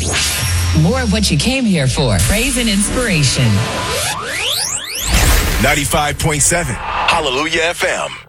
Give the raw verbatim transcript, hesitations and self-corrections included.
More of what you came here for. Praise and inspiration. ninety-five point seven Hallelujah F M.